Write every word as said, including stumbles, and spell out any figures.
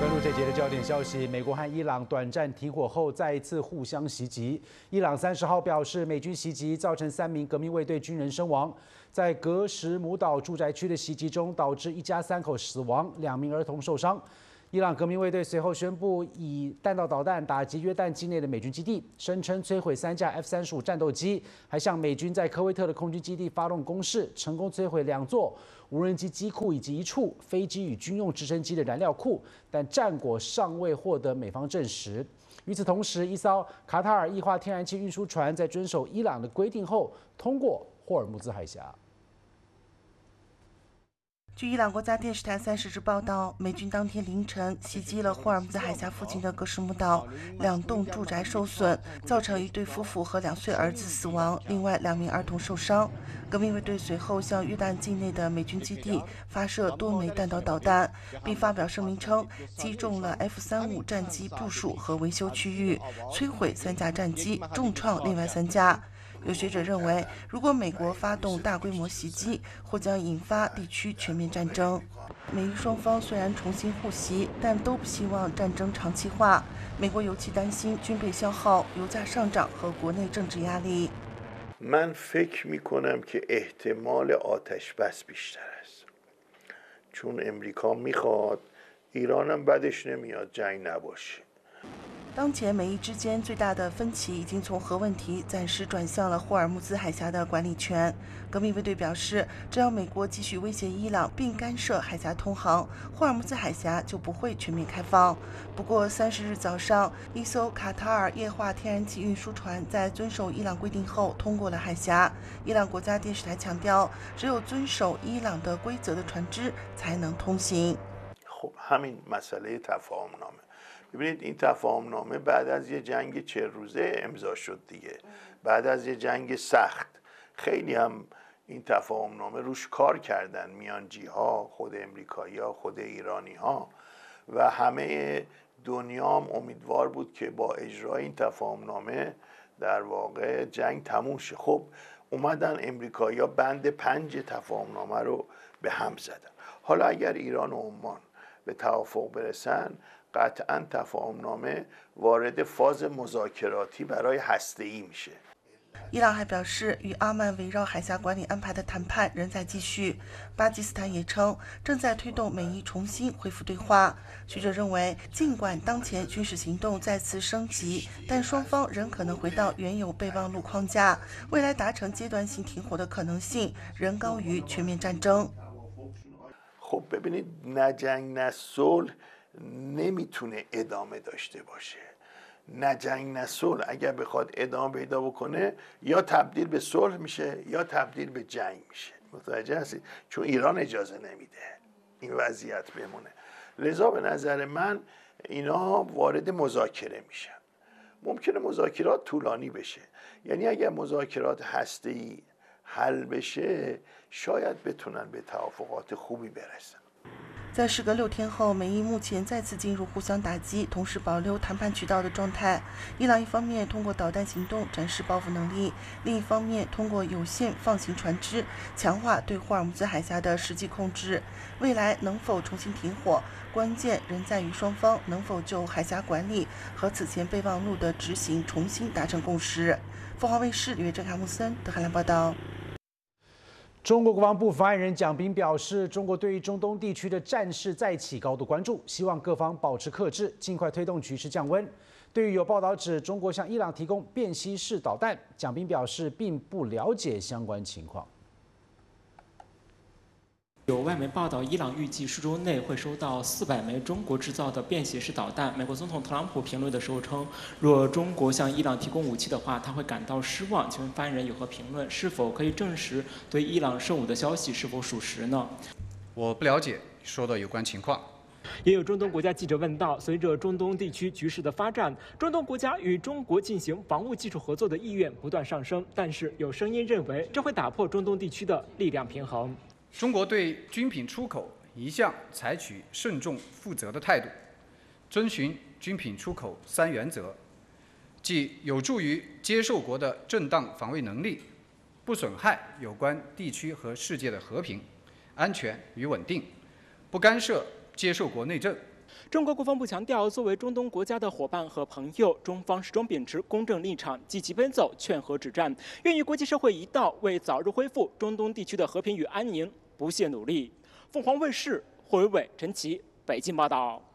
关注这节的焦点消息，美国和伊朗短暂停火后再一次互相袭击。伊朗三十号表示，美军袭击造成三名革命卫队军人身亡。在格什姆岛住宅区的袭击中，导致一家三口死亡，两名儿童受伤。伊朗革命卫队随后宣布以弹道导弹打击约旦境内的美军基地，声称摧毁三架 F 三十五战斗机，还向美军在科威特的空军基地发动攻势，成功摧毁两座无人机机库以及一处飞机与军用直升机的燃料库，但战果尚未获得美方证实。与此同时，一艘卡塔尔液化天然气运输船在遵守伊朗的规定后通过霍尔木兹海峡。 据伊朗国家电视台三十日报道，美军当天凌晨袭击了霍尔木兹海峡附近的格什姆岛，两栋住宅受损，造成一对夫妇和两岁儿子死亡，另外两名儿童受伤。革命卫队随后向约旦境内的美军基地发射多枚弹道导弹，并发表声明称击中了 F 三十五战机部署和维修区域，摧毁三架战机，重创另外三架。有学者认为，如果美国发动大规模袭击，或将引发地区全面战争。美伊双方虽然重新互袭，但都不希望战争长期化。美国尤其担心军备消耗、油价上涨和国内政治压力。 من فکر میکنم که احتمال آتش بس بیشتر است. چون امریکا میخواد ایرانم بدش نمیاد جنگ نباشه. 当前美伊之间最大的分歧已经从核问题暂时转向了霍尔木兹海峡的管理权。革命卫队表示，只要美国继续威胁伊朗并干涉海峡通航，霍尔木兹海峡就不会全面开放。不过，三十日早上，一艘卡塔尔液化天然气运输船在遵守伊朗规定后通过了海峡。伊朗国家电视台强调，只有遵守伊朗的规则的船只才能通行。 خب همین مسئله تفاهمنامه ببینید این تفاهمنامه بعد از یه جنگ چهل روزه امضا شد دیگه بعد از یه جنگ سخت خیلی هم این تفاهمنامه روش کار کردن میانجی ها خود امریکایی ها خود ایرانی ها و همه دنیا هم امیدوار بود که با اجرای این تفاهمنامه در واقع جنگ تموم شه. خب اومدن امریکایی ها بند پنج تفاهمنامه رو به هم زدن. حالا اگر ایران و عمان به توافق برسن قطعا تفاهمنامه وارد فاز مذاکراتی برای هسته‌ای میشه. 伊朗还表示，与阿曼围绕海峡管理安排的谈判仍在继续。巴基斯坦也称，正在推动美伊重新恢复对话。学者认为，尽管当前军事行动再次升级，但双方仍可能回到原有备忘录框架，未来达成阶段性停火的可能性仍高于全面战争。 خب ببینید نه جنگ نه صلح نمیتونه ادامه داشته باشه. نه جنگ نه صلح اگر بخواد ادامه پیدا بکنه یا تبدیل به صلح میشه یا تبدیل به جنگ میشه. متوجه هستید؟ چون ایران اجازه نمیده این وضعیت بمونه. لذا به نظر من اینا وارد مذاکره میشن. ممکنه مذاکرات طولانی بشه. یعنی اگر مذاکرات هسته‌ای حل بشه شاید بتونن به توافقات خوبی برسن。 在时隔六天后，美伊目前再次进入互相打击，同时保留谈判渠道的状态。伊朗一方面通过导弹行动展示报复能力，另一方面通过有限放行船只，强化对霍尔木兹海峡的实际控制。未来能否重新停火，关键仍在于双方能否就海峡管理和此前备忘录的执行重新达成共识。凤凰卫视李月珍、卡木森德黑兰报道。 中国国防部发言人蒋斌表示，中国对于中东地区的战事再起高度关注，希望各方保持克制，尽快推动局势降温。对于有报道指中国向伊朗提供便携式导弹，蒋斌表示并不了解相关情况。 有外媒报道，伊朗预计数周内会收到四百枚中国制造的便携式导弹。美国总统特朗普评论的时候称，若中国向伊朗提供武器的话，他会感到失望。请问发言人有何评论？是否可以证实对伊朗售武的消息是否属实呢？ 我不了解说的有关情况。 也有中东国家记者问到，随着中东地区局势的发展，中东国家与中国进行防务技术合作的意愿不断上升，但是有声音认为这会打破中东地区的力量平衡。 中国对军品出口一向采取慎重负责的态度，遵循军品出口三原则，即有助于接受国的正当防卫能力，不损害有关地区和世界的和平、安全与稳定，不干涉接受国内政。 中国国防部强调，作为中东国家的伙伴和朋友，中方始终秉持公正立场，积极奔走劝和止战，愿与国际社会一道为早日恢复中东地区的和平与安宁不懈努力。凤凰卫视，霍伟伟、陈琦北京报道。